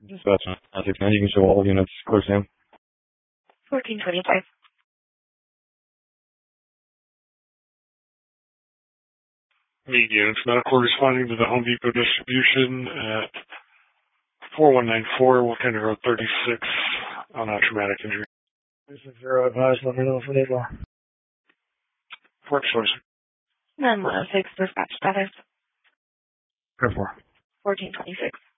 Dispatch 969, you can show all units. Clear Sam. 1425. Need units medical responding to the Home Depot distribution at 4194 Wakanda Road 36 on a traumatic injury. 360 advised, let me know if we need more. Port source. 916 dispatch status. Go for 1426.